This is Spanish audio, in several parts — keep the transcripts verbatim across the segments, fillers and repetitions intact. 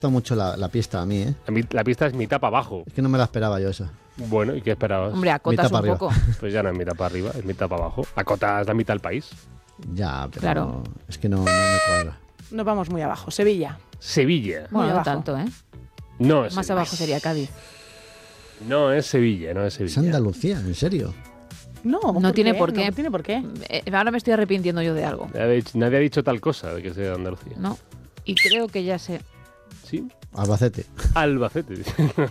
gusta mucho la, la pista a mí, ¿eh? La, la pista es mitad para abajo. Es que no me la esperaba yo esa. Bueno, ¿y qué esperabas? Hombre, acotas un poco. Pues ya no es mitad para arriba, es mitad para abajo. Acotas la mitad del país. Ya, pero claro. no, es que no, no me cuadra. Nos vamos muy abajo. Sevilla. Sevilla. Bueno, no abajo. tanto, ¿eh? No es Más Sevilla. abajo sería Cádiz. No es Sevilla, no es Sevilla. Es Andalucía, ¿en serio? No, No tiene por qué. No tiene por qué. Eh, ahora me estoy arrepintiendo yo de algo. Nadie ha dicho, nadie ha dicho tal cosa de que sea de Andalucía. No. Y creo que ya sé. ¿Sí? Albacete. Albacete.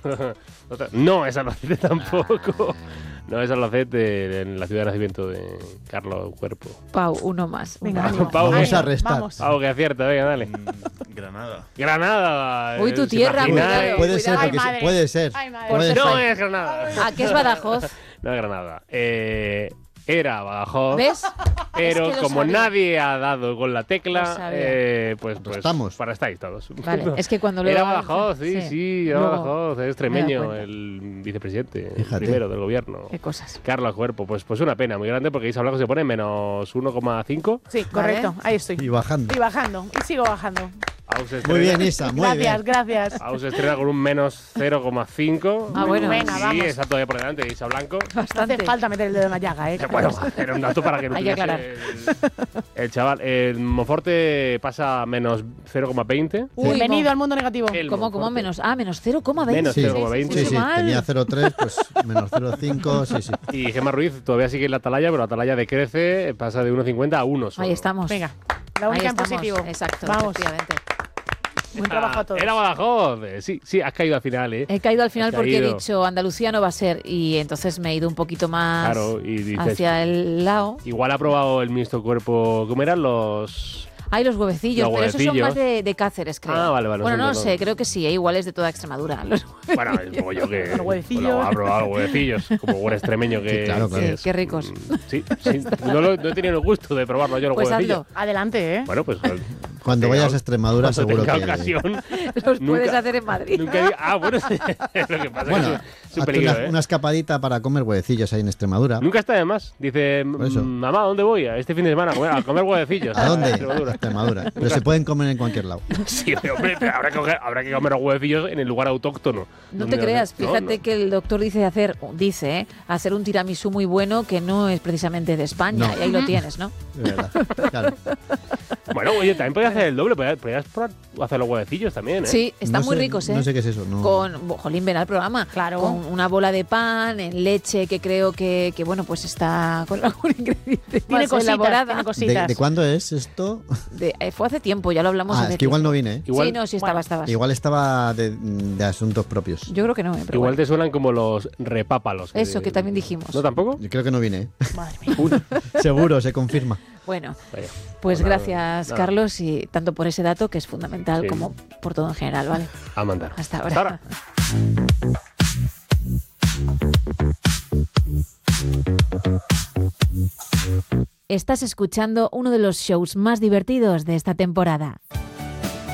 No es Albacete tampoco. No es Albacete, en la ciudad de nacimiento de Carlos Cuerpo. Pau, uno más. Venga, uno ánimo. más. Pau, Vamos venga. a restar. Vamos. Pau, que acierta, venga, dale. Mm, Granada. Granada. Uy, tu ¿os tierra, imagináis? cuidado. Puede ser, Ay, porque sí, madre. puede ser. Ay, madre. Puede No ser. es Granada. ¿A qué es Badajoz? No es Granada. Eh, era Badajoz. ¿Ves? Pero Es que lo como sabía. nadie ha dado con la Lo tecla, sabía. eh, pues, pues Estamos. para estáis todos. Vale, es que cuando lo... Era Badajoz, sí, sí, era Luego- Badajoz, es me he extremeño, dado cuenta. el vicepresidente, el Fíjate. primero del gobierno. Qué cosas. Carlos Cuerpo, pues, pues una pena muy grande porque Isa Blanco se pone menos uno coma cinco. Sí, correcto. Ahí estoy. Y bajando. Y bajando. Y sigo bajando. Aus Muy bien, estrena, Isa, muy Gracias, bien. gracias. Aus estrena con un menos cero coma cinco. Ah, bueno. Venga, Sí, vamos. está todavía por delante Isa Blanco. No Bastante. hace falta meter el dedo en la llaga, ¿eh? Bueno, era un dato para que no Hay que tuviese aclarar. el, el chaval. El Monforte pasa a menos cero coma veinte. Uy, Bienvenido mo- al mundo negativo. El ¿Cómo, cómo Monforte. menos? Ah, menos cero coma veinte. Menos cero coma veinte. Sí, sí, mal. tenía cero coma tres, pues menos cero coma cinco, sí, sí. Y Gemma Ruiz todavía sigue en la atalaya, pero la atalaya decrece, pasa de uno coma cincuenta a uno solo. Ahí estamos. Venga, la Ahí única en estamos. positivo. Exacto, Vamos. efectivamente. Buen trabajo a todos. Era Badajoz. eh, Sí, sí, has caído al final, ¿eh? He caído al final Has porque he caído. dicho Andalucía no va a ser y entonces me he ido un poquito más Claro, y dices, hacia el lado. igual ha probado el ministro Cuerpo, ¿cómo eran los...? Hay los huevecillos, Los pero esos son huevecillos. más de, de Cáceres, creo. Ah, vale, vale, Bueno, son no de sé, todo. creo que sí, ¿eh? Igual es de toda Extremadura. Los Bueno, como yo que... Los huevecillos. Bueno, ha probado los huevecillos, como buen extremeño que, Sí, claro, que claro. es. Qué ricos. Mm, Sí, sí. No, lo- no he tenido el gusto de probarlo yo los Pues huevecillos. hazlo. Adelante, ¿eh? Bueno, pues... Cuando tenga- vayas a Extremadura cuando seguro tenga que... ocasión... Los Nunca- puedes hacer en Madrid. Nunca he- Ah, bueno, lo que pasa Bueno, es que es un hazte peligro, una, ¿eh? una escapadita para comer huevecillos ahí en Extremadura. Nunca está de más. Dice, Por eso. mamá, ¿dónde voy? Este fin de semana a comer, a comer huevecillos. ¿A dónde? Extremadura. Extremadura. Pero se pueden comer en cualquier lado. Sí, hombre, pero habrá que, coger- habrá que comer los huevecillos en el lugar autóctono. No Donde- te creas, no, fíjate no. que el doctor dice hacer, dice, ¿eh? hacer un tiramisú muy bueno que no es precisamente de España. No. Y ahí lo tienes, ¿no? De verdad. Claro. Bueno, oye, también podías hacer el doble, podías, podías probar hacer los huevecillos también, ¿eh? Sí, están No muy sé- ricos, ¿eh? No sé qué es eso. No. Con, bo- jolín, ven al programa. Claro. Con una bola de pan, en leche, que creo que, que bueno, pues está con algún ingrediente Tiene más cositas, elaborada. tiene ¿De, cositas. de cuándo es esto? De- eh, fue hace tiempo, ya lo hablamos Ah, hace es que igual tiempo. no vine, ¿eh? Igual- Sí, no, sí estaba, Bueno, estabas. Igual estaba de, de asuntos propios. Yo creo que no, eh, pero Igual bueno. te suenan como los repápalos. Eso, que también dijimos. ¿No tampoco? Yo creo que no vine, ¿eh? Madre mía. Uy, Seguro, se confirma. Bueno, vaya. pues Nada, gracias, nada. Carlos, y tanto por ese dato que es fundamental Sí. como por todo en general, ¿vale? A mandar. Hasta ahora. Hasta ahora. Estás escuchando uno de los shows más divertidos de esta temporada.